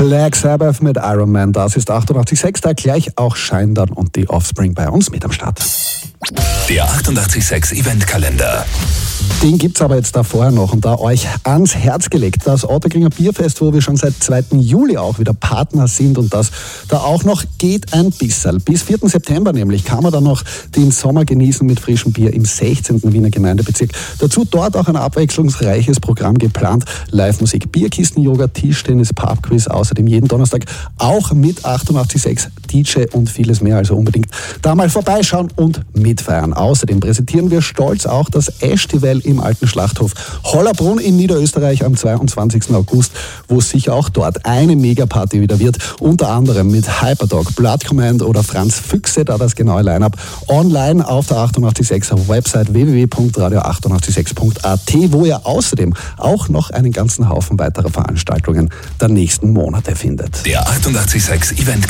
Black Sabbath mit Iron Man, das ist 88.6, da gleich auch Shinedown und die Offspring bei uns mit am Start. Der 88.6 Eventkalender. Den gibt's aber jetzt da vorher noch und da euch ans Herz gelegt. Das Ottakringer Bierfest, wo wir schon seit 2. Juli auch wieder Partner sind und das da auch noch geht ein bisschen. Bis 4. September nämlich kann man dann noch den Sommer genießen mit frischem Bier im 16. Wiener Gemeindebezirk. Dazu dort auch ein abwechslungsreiches Programm geplant. Live-Musik, Bierkisten-Yoga, Tischtennis, Pubquiz, außerdem jeden Donnerstag auch mit 88.6 DJ und vieles mehr. Also unbedingt da mal vorbeischauen und mitfeiern. Außerdem präsentieren wir stolz auch das Estival im Alten Schlachthof Hollerbrunn in Niederösterreich am 22. August, wo es sicher auch dort eine Megaparty wieder wird. Unter anderem mit Hyperdog, Blood Command oder Franz Füchse, da das genaue Line-Up online auf der 886 Website www.radio886.at, wo ihr außerdem auch noch einen ganzen Haufen weiterer Veranstaltungen der nächsten Monate findet. Der 88.6 Eventkalender.